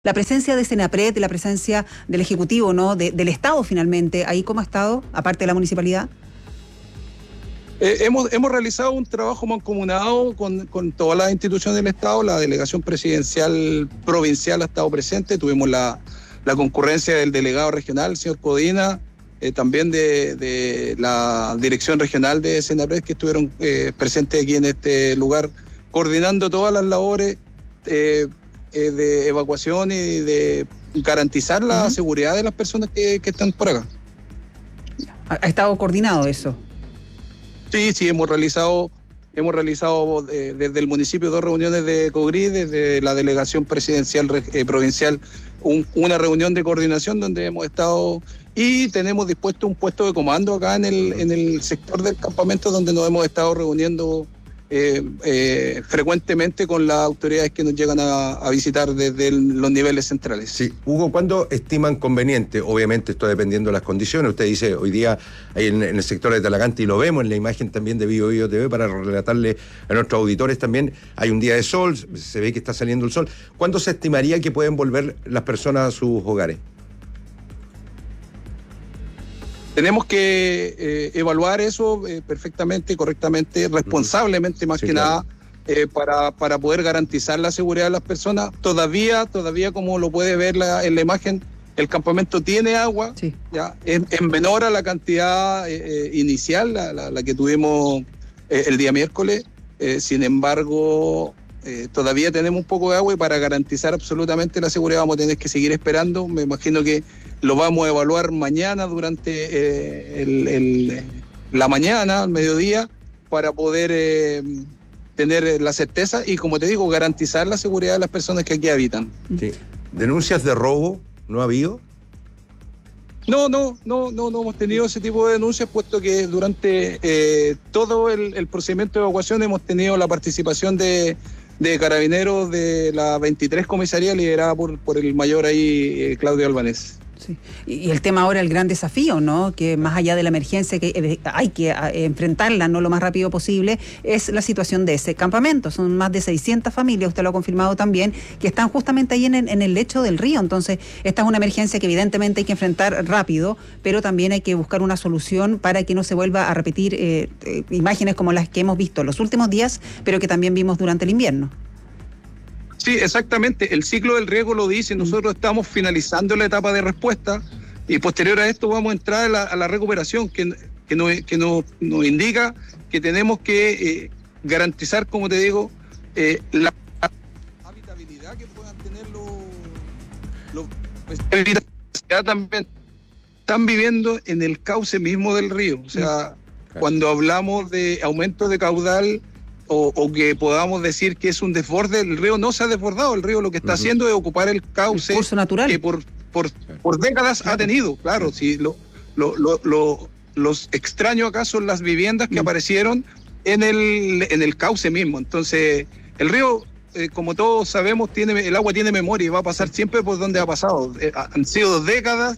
La presencia de Senapred, la presencia del Ejecutivo, ¿no? Del Estado finalmente, ¿ahí cómo ha estado, aparte de la municipalidad? Hemos realizado un trabajo mancomunado con todas las instituciones del Estado. La delegación presidencial provincial ha estado presente. Tuvimos la concurrencia del delegado regional, el señor Codina, también de la dirección regional de Senapred, que estuvieron presentes aquí en este lugar, coordinando todas las labores de evacuación y de garantizar la seguridad de las personas que están por acá. ¿Ha estado coordinado eso? Sí, hemos realizado desde el municipio 2 reuniones de COGRI, desde la delegación presidencial provincial, una reunión de coordinación donde hemos estado y tenemos dispuesto un puesto de comando acá en el sector del campamento, donde nos hemos estado reuniendo frecuentemente con las autoridades que nos llegan a visitar desde los niveles centrales. Sí, Hugo, ¿cuándo estiman conveniente? Obviamente esto dependiendo de las condiciones. Usted dice, hoy día ahí en el sector de Talagante, y lo vemos en la imagen también de Bio Bio TV, para relatarle a nuestros auditores también, hay un día de sol, se ve que está saliendo el sol. ¿Cuándo se estimaría que pueden volver las personas a sus hogares? Tenemos que evaluar eso perfectamente, correctamente, responsablemente, más que nada, para poder garantizar la seguridad de las personas. Todavía como lo puede ver en la imagen, el campamento tiene agua, sí. Ya en menor a la cantidad inicial, la que tuvimos el día miércoles. Sin embargo, todavía tenemos un poco de agua, y para garantizar absolutamente la seguridad vamos a tener que seguir esperando. Me imagino que lo vamos a evaluar mañana durante la mañana, al mediodía, para poder tener la certeza y, como te digo, garantizar la seguridad de las personas que aquí habitan. Sí. ¿Denuncias de robo no ha habido? No hemos tenido ese tipo de denuncias, puesto que durante todo el procedimiento de evacuación hemos tenido la participación de carabineros de la 23 comisaría, liderada por el mayor ahí, Claudio Albanés. Sí. Y el tema ahora, el gran desafío, ¿no? Que más allá de la emergencia que hay que enfrentarla, ¿no?, lo más rápido posible, es la situación de ese campamento. Son más de 600 familias, usted lo ha confirmado también, que están justamente ahí en el lecho del río. Entonces, esta es una emergencia que evidentemente hay que enfrentar rápido, pero también hay que buscar una solución para que no se vuelva a repetir imágenes como las que hemos visto en los últimos días, pero que también vimos durante el invierno. Sí, exactamente. El ciclo del riesgo lo dice. Nosotros estamos finalizando la etapa de respuesta y posterior a esto vamos a entrar a la recuperación, que nos indica que tenemos que garantizar, como te digo, la habitabilidad que puedan tener los también están viviendo en el cauce mismo del río. O sea, cuando hablamos de aumento de caudal, o que podamos decir que es un desborde, el río no se ha desbordado. El río lo que está haciendo es ocupar el cauce, el curso natural que por décadas ha tenido. Claro, sí, los extraños acá son las viviendas que aparecieron en el cauce mismo. Entonces, el río, como todos sabemos, el agua tiene memoria y va a pasar siempre por donde ha pasado. Han sido décadas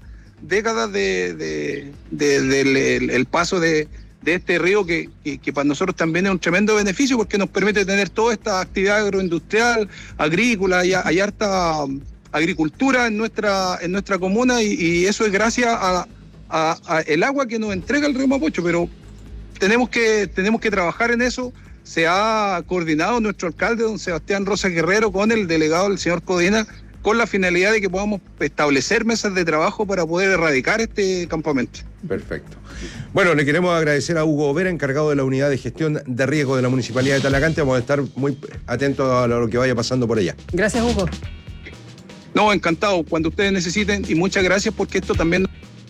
del paso de este río que para nosotros también es un tremendo beneficio, porque nos permite tener toda esta actividad agroindustrial, agrícola, hay harta agricultura en nuestra comuna, y eso es gracias a el agua que nos entrega el río Mapocho. Pero tenemos que trabajar en eso. Se ha coordinado nuestro alcalde, don Sebastián Rosa Guerrero, con el delegado, el señor Codina, con la finalidad de que podamos establecer mesas de trabajo para poder erradicar este campamento. Perfecto. Bueno, le queremos agradecer a Hugo Vera, encargado de la unidad de gestión de riesgo de la Municipalidad de Talagante. Vamos a estar muy atentos a lo que vaya pasando por allá. Gracias, Hugo. No, encantado, cuando ustedes necesiten, y muchas gracias, porque esto también de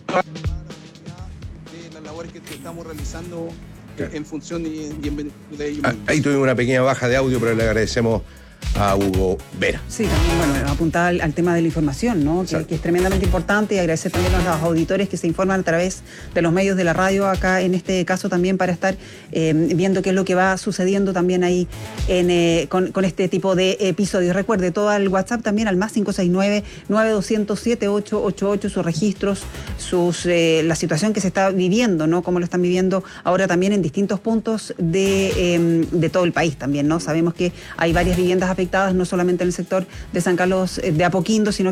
las labores que estamos realizando en función y en beneficio de ellos. Ahí tuvimos una pequeña baja de audio, pero le agradecemos a Hugo Vera. Sí, también, bueno, apuntada al tema de la información, ¿no? Que es tremendamente importante, y agradecer también a los auditores que se informan a través de los medios de la radio acá, en este caso también, para estar viendo qué es lo que va sucediendo también ahí con este tipo de episodios. Recuerde, todo al WhatsApp también, al más 569-9200-7888, sus registros, la situación que se está viviendo, ¿no? Cómo lo están viviendo ahora también en distintos puntos de todo el país también, ¿no? Sabemos que hay varias viviendas afectadas afectadas, no solamente en el sector de San Carlos de Apoquindo, sino